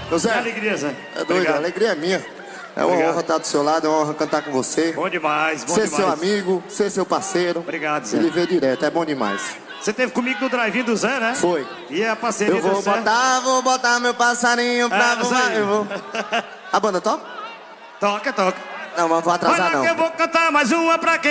Ô Zé, Que alegria, Zé. é doido, a alegria é minha. É uma honra estar do seu lado, é uma honra cantar com você. Bom demais, bom ser demais. Ser seu amigo, ser seu parceiro. Obrigado, Zé. Ele vê direto, é bom demais. Você teve comigo no drive-in do Zé, né? Foi. E a parceria Eu vou do Zé? vou botar meu passarinho pra voar. Eu vou. A banda toca? Toca, toca. Não, mas vou atrasar Olha não. que eu vou cantar mais uma pra quem